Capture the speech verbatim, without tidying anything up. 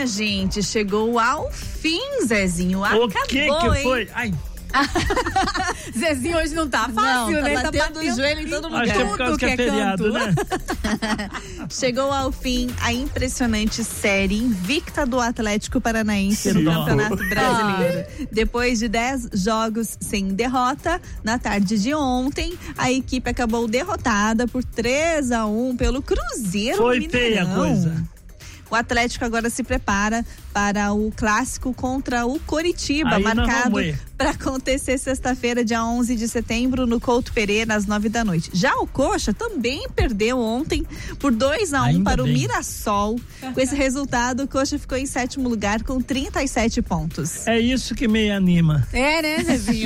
minha gente, chegou ao fim, Zezinho. O Acabou, que que foi? hein? Ai. Zezinho hoje não tá fácil, não, tá né? batendo Tá batendo o joelho em todo lugar. Acho que é por causa que é feriado, né? Chegou ao fim a impressionante série invicta do Atlético Paranaense no Sim. Campeonato Brasileiro. Depois de dez jogos sem derrota, na tarde de ontem, a equipe acabou derrotada por três a um pelo Cruzeiro Foi Mineirão. feia a coisa. O Atlético agora se prepara para o clássico contra o Coritiba, Aí nós marcado vamos ver. para acontecer sexta-feira, dia onze de setembro, no Couto Pereira, às nove da noite. Já o Coxa também perdeu ontem por dois a um Ainda para bem. o Mirassol. Com esse resultado, o Coxa ficou em sétimo lugar com trinta e sete pontos. É isso que me anima. É, né, Zezinho?